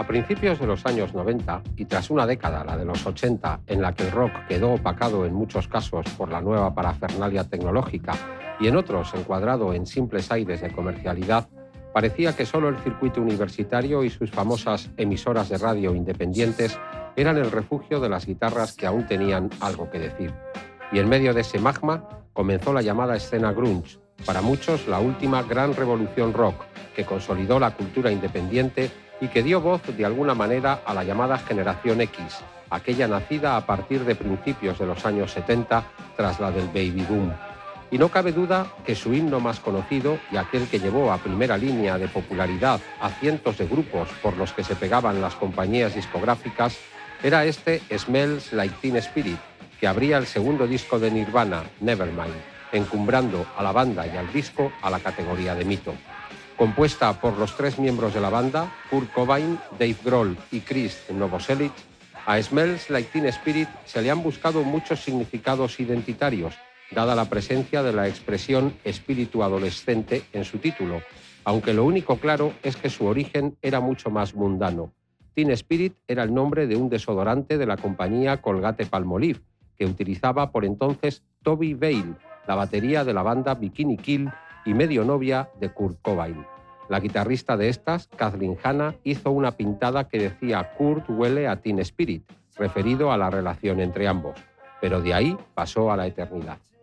principios de los años 90 y tras una década, la de los 80, en la que el rock quedó opacado en muchos casos por la nueva parafernalia tecnológica y en otros encuadrado en simples aires de comercialidad, parecía que solo el circuito universitario y sus famosas emisoras de radio independientes eran el refugio de las guitarras que aún tenían algo que decir. Y en medio de ese magma comenzó la llamada escena grunge, para muchos la última gran revolución rock, que consolidó la cultura independiente y que dio voz de alguna manera a la llamada generación X, aquella nacida a partir de principios de los años 70 tras la del baby boom. Y no cabe duda que su himno más conocido y aquel que llevó a primera línea de popularidad a cientos de grupos por los que se pegaban las compañías discográficas era este Smells Like Teen Spirit, que abría el segundo disco de Nirvana, Nevermind, encumbrando a la banda y al disco a la categoría de mito. Compuesta por los tres miembros de la banda, Kurt Cobain, Dave Grohl y Chris Novoselic, a Smells Like Teen Spirit se le han buscado muchos significados identitarios, dada la presencia de la expresión espíritu adolescente en su título, aunque lo único claro es que su origen era mucho más mundano. Teen Spirit era el nombre de un desodorante de la compañía Colgate-Palmolive, que utilizaba por entonces Toby Vale, la batería de la banda Bikini Kill y medio novia de Kurt Cobain. La guitarrista de estas, Kathleen Hanna, hizo una pintada que decía Kurt huele a Teen Spirit, referido a la relación entre ambos, pero de ahí pasó a la eternidad.